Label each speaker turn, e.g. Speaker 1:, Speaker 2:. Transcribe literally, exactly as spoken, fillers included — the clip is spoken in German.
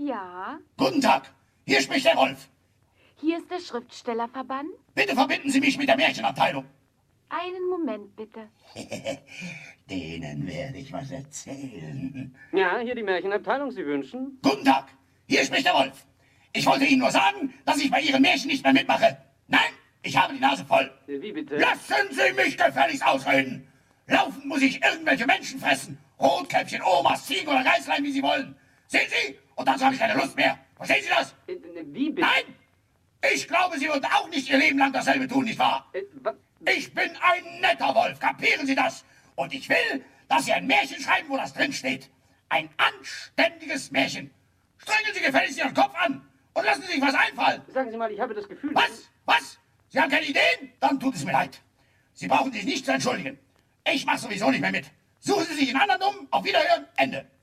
Speaker 1: Ja?
Speaker 2: Guten Tag, hier spricht der Wolf.
Speaker 1: Hier ist der Schriftstellerverband.
Speaker 2: Bitte verbinden Sie mich mit der Märchenabteilung.
Speaker 1: Einen Moment, bitte.
Speaker 2: Denen werde ich was erzählen.
Speaker 3: Ja, hier die Märchenabteilung, Sie wünschen?
Speaker 2: Guten Tag, hier spricht der Wolf. Ich wollte Ihnen nur sagen, dass ich bei Ihren Märchen nicht mehr mitmache. Nein, ich habe die Nase voll.
Speaker 3: Wie bitte?
Speaker 2: Lassen Sie mich gefälligst ausreden. Laufen muss ich irgendwelche Menschen fressen. Rotkäppchen, Omas, Ziegen oder Geißlein, wie Sie wollen. Sehen Sie? Und dann habe ich keine Lust mehr. Verstehen Sie das?
Speaker 3: Äh, Wie bitte?
Speaker 2: Nein! Ich glaube, Sie würden auch nicht Ihr Leben lang dasselbe tun, nicht wahr?
Speaker 3: Äh, wa-
Speaker 2: Ich bin ein netter Wolf, kapieren Sie das? Und ich will, dass Sie ein Märchen schreiben, wo das drin steht. Ein anständiges Märchen. Strengen Sie gefälligst Ihren Kopf an und lassen Sie sich was einfallen.
Speaker 3: Sagen Sie mal, ich habe das Gefühl...
Speaker 2: Was? Was? Sie haben keine Ideen? Dann tut es mir leid. Sie brauchen sich nicht zu entschuldigen. Ich mache sowieso nicht mehr mit. Suchen Sie sich einen anderen um. Auf Wiederhören. Ende.